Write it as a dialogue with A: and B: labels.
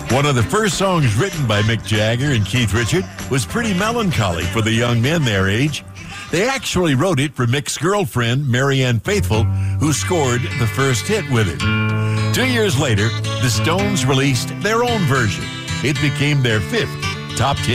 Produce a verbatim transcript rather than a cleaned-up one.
A: One of the first songs written by Mick Jagger and Keith Richard was pretty melancholy for the young men their age. They actually wrote it for Mick's girlfriend, Marianne Faithfull, who scored the first hit with it. Two years later, the Stones released their own version. It became their fifth top ten